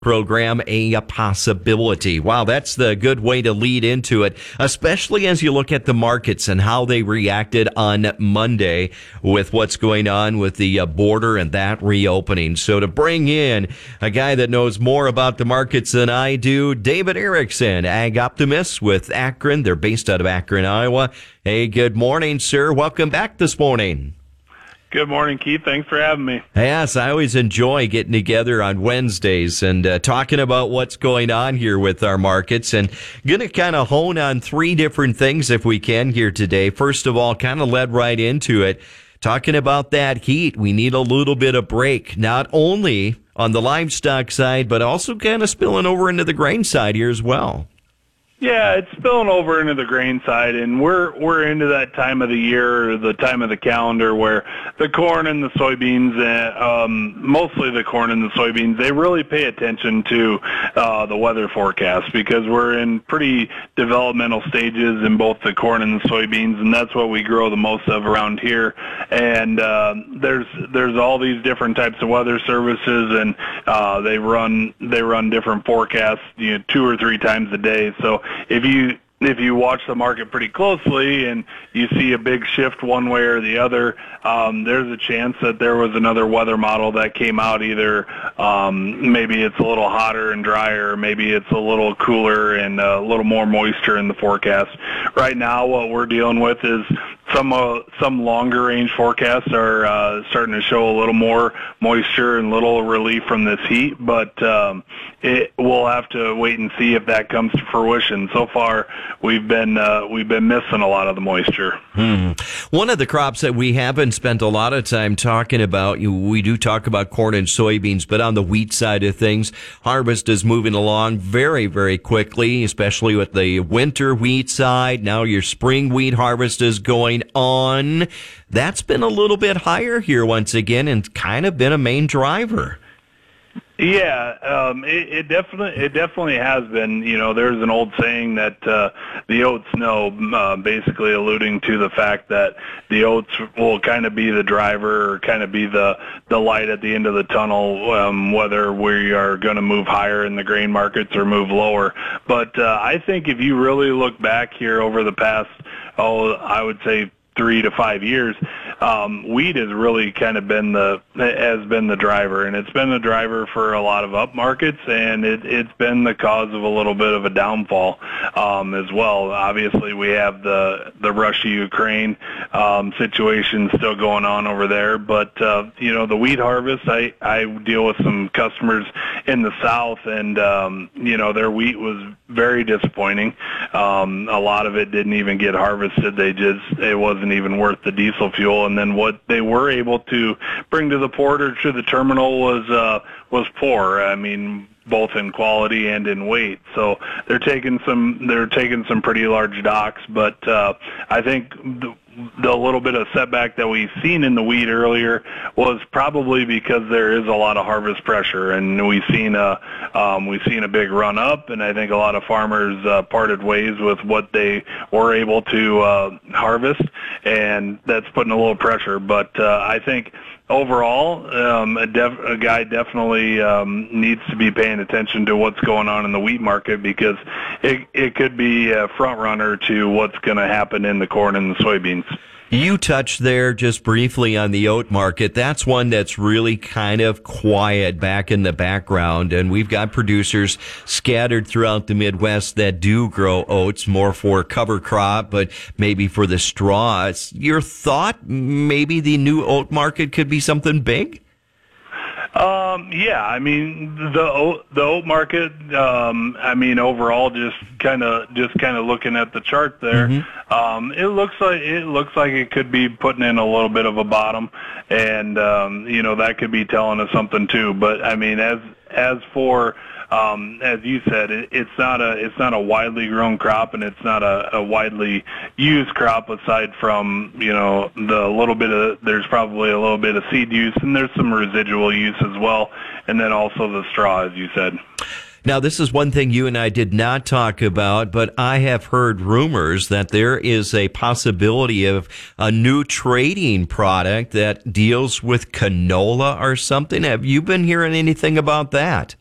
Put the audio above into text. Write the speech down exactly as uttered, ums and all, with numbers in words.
program a possibility. Wow, that's the good way to lead into it, especially as you look at the markets and how they reacted on Monday with what's going on with the uh, border and that reopening. So to bring in a guy that knows more about the markets than I do, David Erickson, Ag Optimist with Akron. They're based out of Akron, Iowa. Hey, good morning, sir. Welcome back this morning. Good morning, Keith. Thanks for having me. Yes, I always enjoy getting together on Wednesdays and uh, talking about what's going on here with our markets, and going to kind of hone on three different things if we can here today. First of all, kind of led right into it, talking about that heat. We need a little bit of break, not only on the livestock side, but also kind of spilling over into the grain side here as well. Yeah, it's spilling over into the grain side, and we're we're into that time of the year, the time of the calendar where the corn and the soybeans, uh, um, mostly the corn and the soybeans, they really pay attention to uh, the weather forecast, because we're in pretty developmental stages in both the corn and the soybeans, and that's what we grow the most of around here. And uh, there's there's all these different types of weather services, and uh, they run they run different forecasts, you know, two or three times a day. So If you if you watch the market pretty closely and you see a big shift one way or the other, um, there's a chance that there was another weather model that came out. Either um, maybe it's a little hotter and drier, maybe it's a little cooler and a little more moisture in the forecast. Right now, what we're dealing with is some uh, some longer range forecasts are uh, starting to show a little more moisture and little relief from this heat, but um, it, we'll have to wait and see if that comes to fruition. So far, we've been uh, we've been missing a lot of the moisture. Hmm. One of the crops that we haven't spent a lot of time talking about, you, we do talk about corn and soybeans, but on the wheat side of things, harvest is moving along very, very quickly, especially with the winter wheat side. Now your spring wheat harvest is going on. That's been a little bit higher here once again and kind of been a main driver. Yeah, um, it, it definitely it definitely has been. You know, there's an old saying that uh, the oats know, uh, basically alluding to the fact that the oats will kind of be the driver, or kind of be the the light at the end of the tunnel, um, whether we are going to move higher in the grain markets or move lower. But uh, I think if you really look back here over the past, oh, I would say three to five years, um, wheat has really kind of been the has been the driver, and it's been the driver for a lot of up markets, and it, it's been the cause of a little bit of a downfall um, as well. Obviously, we have the the Russia-Ukraine um, situation still going on over there, but uh, you know, the wheat harvest, I I deal with some customers in the South, and um, you know, their wheat was very disappointing. Um, a lot of it didn't even get harvested. They just it wasn't even worth the diesel fuel, and then what they were able to bring to the port or to the terminal was uh, was poor. I mean, both in quality and in weight. So they're taking some they're taking some pretty large docks, but uh, I think the, the little bit of setback that we've seen in the wheat earlier was probably because there is a lot of harvest pressure, and we've seen a um, we've seen a big run up, and I think a lot of farmers uh, parted ways with what they were able to uh, harvest, and that's putting a little pressure. But uh, I think overall, um, a, def- a guy definitely um, needs to be paying attention to what's going on in the wheat market, because it it could be a front runner to what's going to happen in the corn and the soybeans. You touched there just briefly on the oat market. That's one that's really kind of quiet back in the background, and we've got producers scattered throughout the Midwest that do grow oats, more for cover crop, but maybe for the straw. It's your thought maybe the new oat market could be something big? Um, yeah, I mean, the oat, the oat market, um, I mean, overall, just kind of, just kind of looking at the chart there, mm-hmm. um, it looks like, it looks like it could be putting in a little bit of a bottom, and, um, you know, that could be telling us something too. But I mean, as, as for, Um, as you said, it, it's not a it's not a widely grown crop, and it's not a, a widely used crop. Aside from, you know, the little bit of there's probably a little bit of seed use, and there's some residual use as well, and then also the straw, as you said. Now, this is one thing you and I did not talk about, but I have heard rumors that there is a possibility of a new trading product that deals with canola or something. Have you been hearing anything about that?